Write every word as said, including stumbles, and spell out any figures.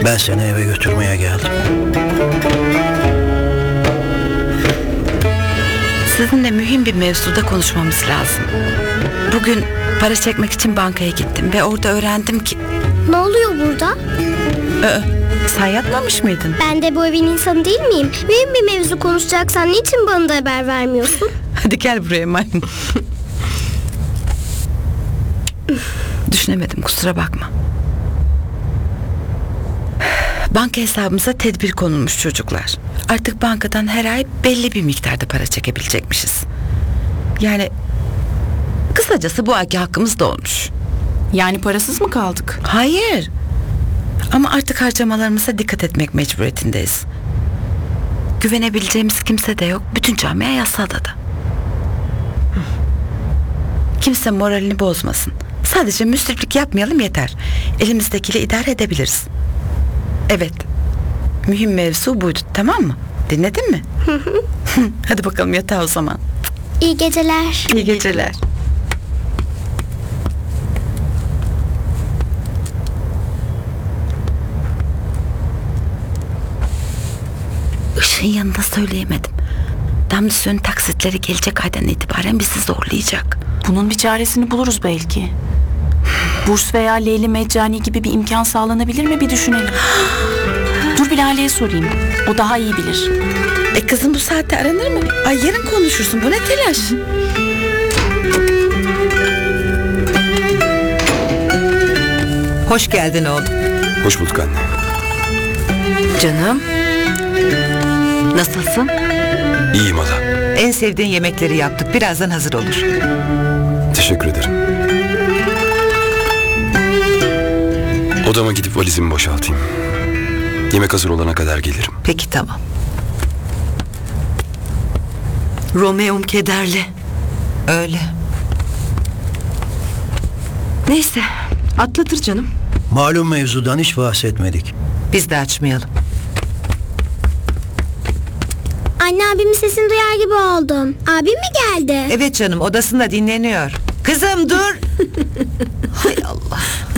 Ben seni eve götürmeye geldim. Sizinle mühim bir mevzuda konuşmamız lazım. Bugün para çekmek için bankaya gittim ve orada öğrendim ki... Ne oluyor burada? Ee, sen yatmamış mıydın? Ben de bu evin insanı değil miyim? Mühim bir mevzu konuşacaksan niçin bana da haber vermiyorsun? Hadi gel buraya maymun. Düşünemedim, kusura bakma. Banka hesabımıza tedbir konulmuş çocuklar. Artık bankadan her ay belli bir miktarda para çekebilecekmişiz. Yani kısacası bu ayki hakkımız da olmuş. Yani parasız mı kaldık? Hayır. Ama artık harcamalarımıza dikkat etmek mecburiyetindeyiz. Güvenebileceğimiz kimse de yok. Bütün camia yassıada da. Kimse moralini bozmasın. Sadece müsriflik yapmayalım yeter. Elimizdekiyle idare edebiliriz. Evet. Mühim mevzu buydu, tamam mı? Dinledin mi? Hadi bakalım yatağa o zaman. İyi geceler. İyi geceler. Işığın yanında söyleyemedim. Damlasyon taksitleri gelecek aydan itibaren bizi zorlayacak. Bunun bir çaresini buluruz belki. Burs veya Leyli Meccani gibi bir imkan sağlanabilir mi bir düşünelim. Dur bir Lale'ye sorayım. O daha iyi bilir. E kızım bu saatte aranır mı? Ay yarın konuşursun, bu ne telaş? Hoş geldin oğlum. Hoş bulduk anne. Canım. Nasılsın? İyiyim hala. En sevdiğin yemekleri yaptık. Birazdan hazır olur. Teşekkür ederim. Odama gidip valizimi boşaltayım. Yemek hazır olana kadar gelirim. Peki tamam. Romeo'm kederli. Öyle. Neyse, atlatır canım. Malum mevzudan hiç bahsetmedik. Biz de açmayalım. Anne, abimin sesini duyar gibi oldum. Abim mi geldi? Evet canım, odasında dinleniyor. Kızım dur. Hay Allah.